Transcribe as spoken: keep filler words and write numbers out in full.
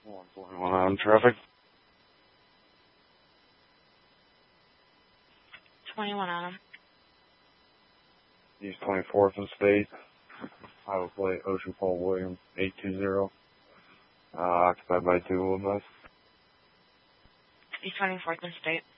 one twenty-one on traffic. twenty-one on them. East twenty-fourth and State. Iowa plate, Ocean Paul Williams, eight two zero. Uh, occupied by two of us. East twenty-fourth and State.